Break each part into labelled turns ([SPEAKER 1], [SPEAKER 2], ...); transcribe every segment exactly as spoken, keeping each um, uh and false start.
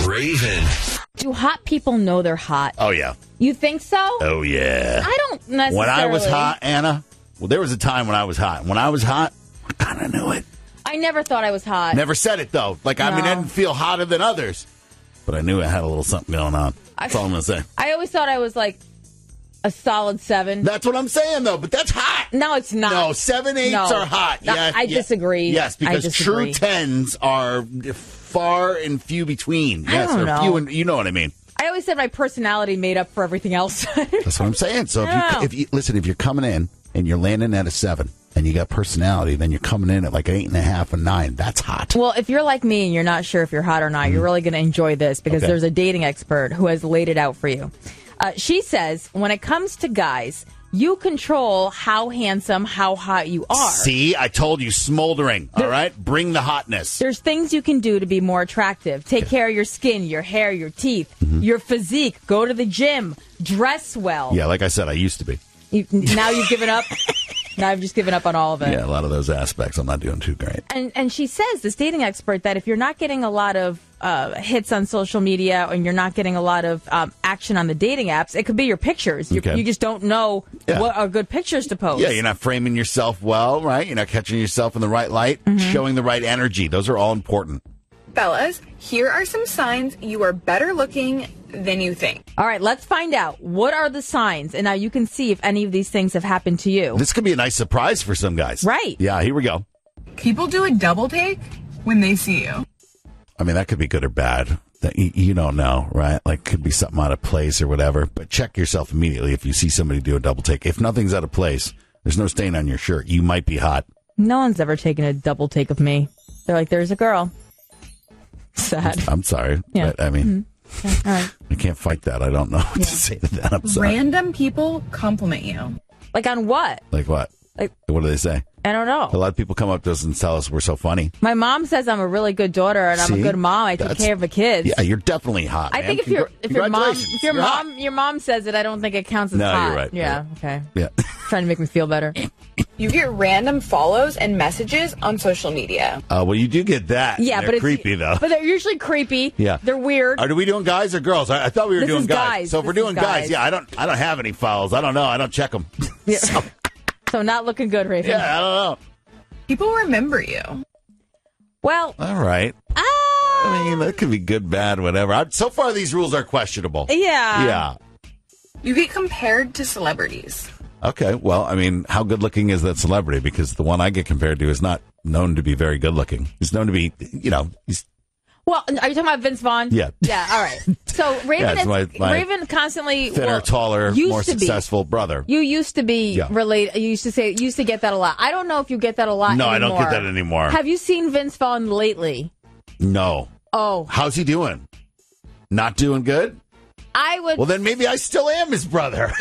[SPEAKER 1] Raven.
[SPEAKER 2] Do hot people know they're hot?
[SPEAKER 3] Oh, yeah.
[SPEAKER 2] You think so?
[SPEAKER 3] Oh, yeah.
[SPEAKER 2] I don't necessarily.
[SPEAKER 3] When I was hot, Anna, well, there was a time when I was hot. When I was hot, I kind of knew it.
[SPEAKER 2] I never thought I was hot.
[SPEAKER 3] Never said it, though. Like, I
[SPEAKER 2] No.
[SPEAKER 3] mean, I didn't feel hotter than others. But I knew I had a little something going on. That's
[SPEAKER 2] I,
[SPEAKER 3] all I'm going to say.
[SPEAKER 2] I always thought I was like a solid seven.
[SPEAKER 3] That's what I'm saying, though. But that's hot.
[SPEAKER 2] No, it's not.
[SPEAKER 3] No, seven, eights
[SPEAKER 2] No.
[SPEAKER 3] are hot.
[SPEAKER 2] No,
[SPEAKER 3] Yeah,
[SPEAKER 2] I
[SPEAKER 3] yeah.
[SPEAKER 2] disagree.
[SPEAKER 3] Yes,
[SPEAKER 2] I
[SPEAKER 3] because
[SPEAKER 2] disagree.
[SPEAKER 3] true tens are far and few between.
[SPEAKER 2] I
[SPEAKER 3] Yes,
[SPEAKER 2] don't
[SPEAKER 3] or
[SPEAKER 2] know.
[SPEAKER 3] few and you know what I mean.
[SPEAKER 2] I always said my personality made up for everything else.
[SPEAKER 3] That's what I'm saying. So if
[SPEAKER 2] I don't
[SPEAKER 3] you,
[SPEAKER 2] know.
[SPEAKER 3] if you listen, if you're coming in and you're landing at a seven and you got personality, then you're coming in at like an eight and a half and nine. That's hot.
[SPEAKER 2] Well, if you're like me and you're not sure if you're hot or not, you're really going to enjoy this because
[SPEAKER 3] Okay.
[SPEAKER 2] there's a dating expert who has laid it out for you. Uh, she says when it comes to guys, you control how handsome, how hot you are.
[SPEAKER 3] See, I told you, smoldering. All right, bring the hotness.
[SPEAKER 2] There's things you can do to be more attractive. Take care of your skin, your hair, your teeth, your physique. Go to the gym. Dress well.
[SPEAKER 3] Yeah, like I said, I used to be.
[SPEAKER 2] You, now you've given up. Now I've just given up on all of it.
[SPEAKER 3] Yeah, a lot of those aspects I'm not doing too great.
[SPEAKER 2] And and she says, this dating expert, that if you're not getting a lot of uh, hits on social media and you're not getting a lot of um, action on the dating apps, it could be your pictures. You,
[SPEAKER 3] Okay.
[SPEAKER 2] you just don't know
[SPEAKER 3] Yeah.
[SPEAKER 2] what are good pictures to post.
[SPEAKER 3] Yeah, you're not framing yourself well, right? You're not catching yourself in the right light, showing the right energy. Those are all important.
[SPEAKER 4] Fellas, here are some signs you are better looking than you think.
[SPEAKER 2] All right, let's find out. What are the signs? And now you can see if any of these things have happened to you.
[SPEAKER 3] This could be a nice surprise for some guys.
[SPEAKER 2] Right.
[SPEAKER 3] Yeah, here we go.
[SPEAKER 4] People do a double take when they see you.
[SPEAKER 3] I mean, that could be good or bad. That you, you don't know, right? Like, could be something out of place or whatever. But check yourself immediately if you see somebody do a double take. If nothing's out of place, there's no stain on your shirt. You might be hot.
[SPEAKER 2] No one's ever taken a double take of me. They're like, there's a girl. Sad.
[SPEAKER 3] I'm sorry,
[SPEAKER 2] Yeah.
[SPEAKER 3] but I mean,
[SPEAKER 2] Yeah, all right.
[SPEAKER 3] I can't fight that. I don't know what to say to that. I'm sorry.
[SPEAKER 4] Random people compliment you.
[SPEAKER 2] Like on what?
[SPEAKER 3] Like what?
[SPEAKER 2] Like,
[SPEAKER 3] What do they say?
[SPEAKER 2] I don't
[SPEAKER 3] A
[SPEAKER 2] know.
[SPEAKER 3] lot of people come up to us and tell us we're so funny.
[SPEAKER 2] My mom says I'm a really good daughter and I'm
[SPEAKER 3] See?
[SPEAKER 2] a good mom. I take
[SPEAKER 3] That's-
[SPEAKER 2] care of the kids.
[SPEAKER 3] Yeah, you're definitely hot.
[SPEAKER 2] I
[SPEAKER 3] man.
[SPEAKER 2] think if your
[SPEAKER 3] Congra-
[SPEAKER 2] if your mom
[SPEAKER 3] congratulations.
[SPEAKER 2] if your
[SPEAKER 3] You're hot.
[SPEAKER 2] mom your mom says it, I don't think it counts as
[SPEAKER 3] No,
[SPEAKER 2] hot.
[SPEAKER 3] you're right.
[SPEAKER 2] Yeah.
[SPEAKER 3] Right.
[SPEAKER 2] Okay.
[SPEAKER 3] Yeah.
[SPEAKER 2] Trying to make me feel better.
[SPEAKER 4] You get random follows and messages on social media.
[SPEAKER 3] Uh, well, you do get that.
[SPEAKER 2] Yeah,
[SPEAKER 3] They're
[SPEAKER 2] but it's
[SPEAKER 3] creepy though.
[SPEAKER 2] But they're usually creepy.
[SPEAKER 3] Yeah.
[SPEAKER 2] They're weird.
[SPEAKER 3] Are we doing guys or girls? I, I thought we were
[SPEAKER 2] This
[SPEAKER 3] doing
[SPEAKER 2] is guys.
[SPEAKER 3] So if we're
[SPEAKER 2] This is
[SPEAKER 3] doing guys,
[SPEAKER 2] guys.
[SPEAKER 3] yeah, I don't, I don't have any files. I don't know. I don't check them.
[SPEAKER 2] Yeah.
[SPEAKER 3] so,
[SPEAKER 2] So not looking good, Raven.
[SPEAKER 3] yeah, I don't know.
[SPEAKER 4] People remember you.
[SPEAKER 2] Well,
[SPEAKER 3] All right.
[SPEAKER 2] ah,
[SPEAKER 3] I mean, that could be good, bad, whatever. I, so far, these rules are questionable.
[SPEAKER 2] yeah.
[SPEAKER 3] Yeah.
[SPEAKER 4] You get compared to celebrities.
[SPEAKER 3] Okay. Well, I mean, how good looking is that celebrity? Because the one I get compared to is not known to be very good looking. He's known to be, you know, he's
[SPEAKER 2] Well, are you talking about Vince Vaughn?
[SPEAKER 3] Yeah.
[SPEAKER 2] Yeah. All right. So Raven
[SPEAKER 3] Yeah, it's
[SPEAKER 2] is
[SPEAKER 3] my- my
[SPEAKER 2] Raven constantly
[SPEAKER 3] thinner,
[SPEAKER 2] well,
[SPEAKER 3] taller,
[SPEAKER 2] used
[SPEAKER 3] more
[SPEAKER 2] to be.
[SPEAKER 3] successful brother.
[SPEAKER 2] You used to be
[SPEAKER 3] Yeah.
[SPEAKER 2] related. You used to say used to get that a lot. I don't know if you get that a lot.
[SPEAKER 3] No, I don't
[SPEAKER 2] anymore.
[SPEAKER 3] get that anymore.
[SPEAKER 2] Have you seen Vince Vaughn lately?
[SPEAKER 3] No.
[SPEAKER 2] Oh,
[SPEAKER 3] How's he doing? Not doing good?
[SPEAKER 2] I would.
[SPEAKER 3] Well, then maybe I still am his brother.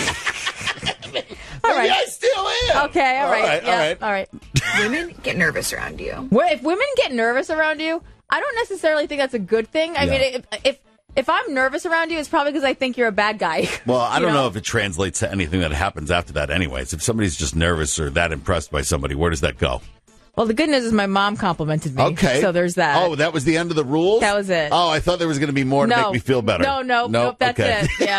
[SPEAKER 2] all right.
[SPEAKER 3] Maybe I still am.
[SPEAKER 2] Okay. All
[SPEAKER 3] All
[SPEAKER 2] right.
[SPEAKER 3] right,
[SPEAKER 2] Yeah,
[SPEAKER 3] all right.
[SPEAKER 2] All right.
[SPEAKER 4] Women get nervous around you.
[SPEAKER 2] Well, if women get nervous around you, I don't necessarily think that's a good thing. I
[SPEAKER 3] Yeah.
[SPEAKER 2] mean, if, if if I'm nervous around you, it's probably because I think you're a bad guy.
[SPEAKER 3] Well, I
[SPEAKER 2] You
[SPEAKER 3] don't know? if it translates to anything that happens after that anyways. If somebody's just nervous or that impressed by somebody, where does that go?
[SPEAKER 2] Well, the good news is my mom complimented me.
[SPEAKER 3] Okay.
[SPEAKER 2] So there's that.
[SPEAKER 3] Oh, that was the end of the rules?
[SPEAKER 2] That was it.
[SPEAKER 3] Oh, I thought there was going to be more to
[SPEAKER 2] no.
[SPEAKER 3] make me feel better.
[SPEAKER 2] No, no,
[SPEAKER 3] Nope.
[SPEAKER 2] nope. That's
[SPEAKER 3] Okay.
[SPEAKER 2] it. Yeah.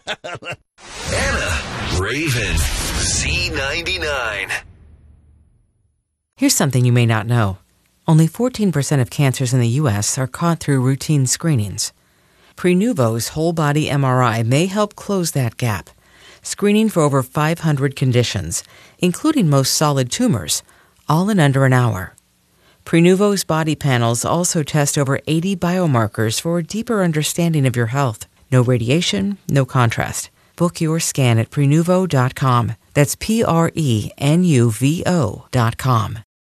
[SPEAKER 1] Anna, Raven, Z ninety-nine.
[SPEAKER 5] Here's something you may not know. Only fourteen percent of cancers in the U S are caught through routine screenings. Prenuvo's whole-body M R I may help close that gap, screening for over five hundred conditions, including most solid tumors, all in under an hour. Prenuvo's body panels also test over eighty biomarkers for a deeper understanding of your health. No radiation, no contrast. Book your scan at Prenuvo dot com. That's P R E N U V O dot com.